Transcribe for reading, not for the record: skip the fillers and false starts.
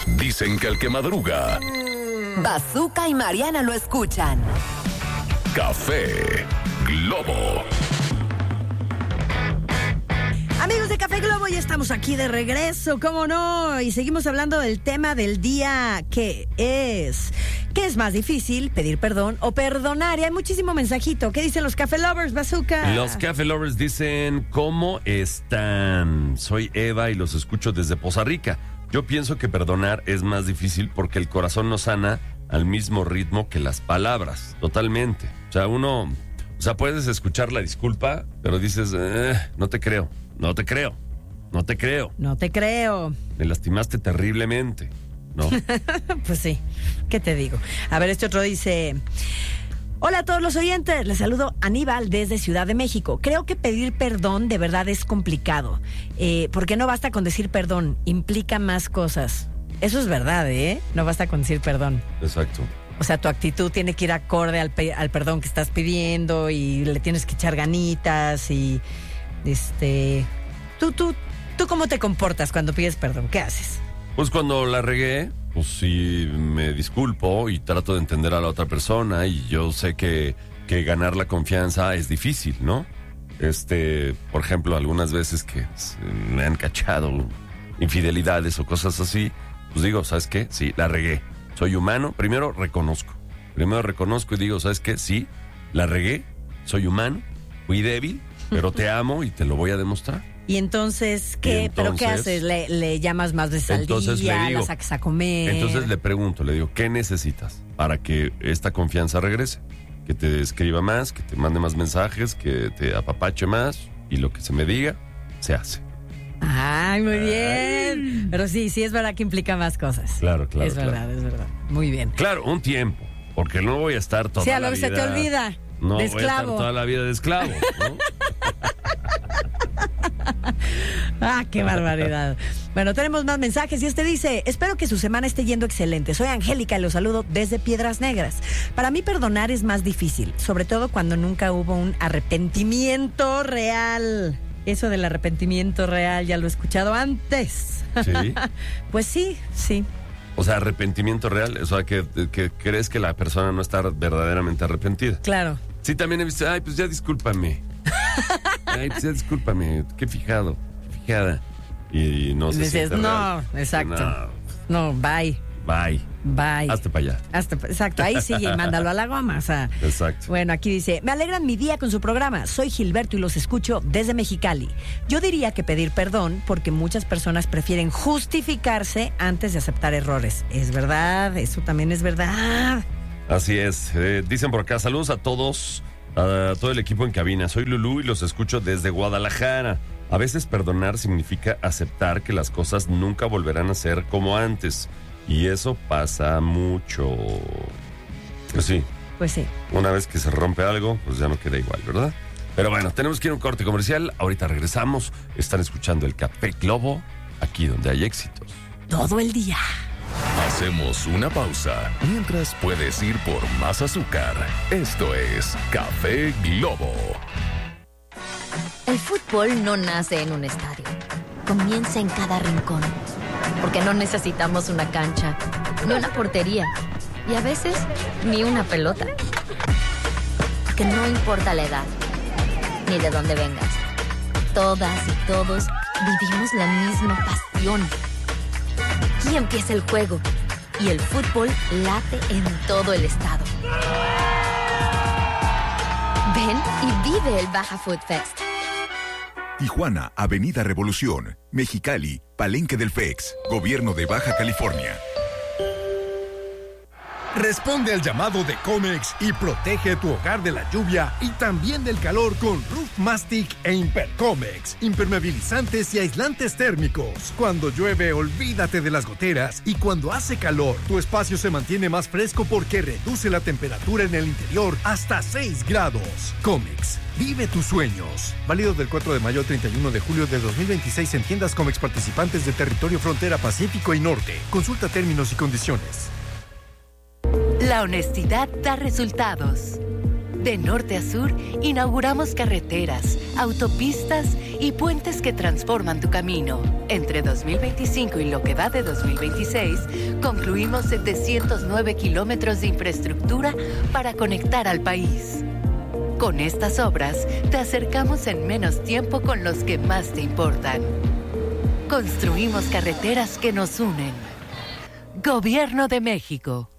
Dicen que el que madruga. Bazooka y Mariana lo escuchan. Café Globo. Amigos de Café Globo, ya estamos aquí de regreso, ¿cómo no? Y seguimos hablando del tema del día, que es... ¿Qué es más difícil, pedir perdón o perdonar? Y hay muchísimo mensajito. ¿Qué dicen los Café Lovers, Bazooka? Los Café Lovers dicen, ¿cómo están? Soy Eva y los escucho desde Poza Rica. Yo pienso que perdonar es más difícil porque el corazón no sana al mismo ritmo que las palabras, totalmente. O sea, puedes escuchar la disculpa, pero dices, no te creo. No te creo. Me lastimaste terriblemente, ¿no? Pues sí, ¿qué te digo? A ver, este otro dice... Hola a todos los oyentes, les saludo Aníbal desde Ciudad de México. Creo que pedir perdón de verdad es complicado, porque no basta con decir perdón, implica más cosas. Eso es verdad, ¿eh? No basta con decir perdón. Exacto. O sea, tu actitud tiene que ir acorde al perdón que estás pidiendo y le tienes que echar ganitas y... ¿Tú cómo te comportas cuando pides perdón? ¿Qué haces? Pues cuando la regué, pues sí me disculpo y trato de entender a la otra persona y yo sé que ganar la confianza es difícil, ¿no? Por ejemplo, algunas veces que me han cachado infidelidades o cosas así, pues digo, ¿sabes qué? Sí, la regué. Soy humano, primero reconozco y digo, ¿sabes qué? Sí, la regué, soy humano, fui débil, pero te amo y te lo voy a demostrar. ¿Y entonces qué? ¿Pero qué haces? ¿Le llamas más veces al día? ¿La sacas a comer? Entonces le pregunto, le digo, ¿qué necesitas para que esta confianza regrese? Que te escriba más, que te mande más mensajes, que te apapache más y lo que se me diga, se hace. ¡Ay, muy bien! Pero sí es verdad que implica más cosas. Claro. Es verdad. Muy bien. Claro, un tiempo, porque no voy a estar toda la vida... Sí, a lo que se te olvida. No de voy a estar toda la vida de esclavo, ¿no? ¡Qué barbaridad! Bueno, tenemos más mensajes y dice: espero que su semana esté yendo excelente. Soy Angélica y los saludo desde Piedras Negras. Para mí perdonar es más difícil, sobre todo cuando nunca hubo un arrepentimiento real. Eso del arrepentimiento real ya lo he escuchado antes. ¿Sí? Pues sí. O sea, arrepentimiento real, o sea, que crees que la persona no está verdaderamente arrepentida. Claro. Sí, también he visto, pues ya discúlpame. Qué fijada. Y no se dices, siente no, real. exacto. No, bye. Hazte para allá. Exacto, ahí sí, y mándalo a la goma, o sea. Exacto. Bueno, aquí dice: me alegran mi día con su programa. Soy Gilberto y los escucho desde Mexicali. Yo diría que pedir perdón porque muchas personas prefieren justificarse antes de aceptar errores. Es verdad, eso también es verdad. Así es. Dicen por acá, saludos a todos, a todo el equipo en cabina. Soy Lulú y los escucho desde Guadalajara. A veces perdonar significa aceptar que las cosas nunca volverán a ser como antes. Y eso pasa mucho. Pues sí. Una vez que se rompe algo, pues ya no queda igual, ¿verdad? Pero bueno, tenemos que ir a un corte comercial. Ahorita regresamos. Están escuchando el Café Globo, aquí donde hay éxitos. Todo el día. Hacemos una pausa. Mientras puedes ir por más azúcar. Esto es Café Globo. El fútbol no nace en un estadio. Comienza en cada rincón. Porque no necesitamos una cancha, ni una portería, y a veces ni una pelota. Porque no importa la edad, ni de dónde vengas. Todas y todos vivimos la misma pasión. Aquí empieza el juego, y el fútbol late en todo el estado. Ven y vive el Baja Food Fest. Tijuana, Avenida Revolución. Mexicali, Palenque del FEX. Gobierno de Baja California. Responde al llamado de Comex y protege tu hogar de la lluvia y también del calor con Roof Mastic e Impercomex. Impermeabilizantes y aislantes térmicos. Cuando llueve, olvídate de las goteras, y cuando hace calor, tu espacio se mantiene más fresco porque reduce la temperatura en el interior hasta 6 grados. Comex, vive tus sueños. Válido del 4 de mayo al 31 de julio de 2026 en tiendas Comex participantes de territorio frontera Pacífico y Norte. Consulta términos y condiciones. La honestidad da resultados. De norte a sur, inauguramos carreteras, autopistas y puentes que transforman tu camino. Entre 2025 y lo que va de 2026, concluimos 709 kilómetros de infraestructura para conectar al país. Con estas obras, te acercamos en menos tiempo con los que más te importan. Construimos carreteras que nos unen. Gobierno de México.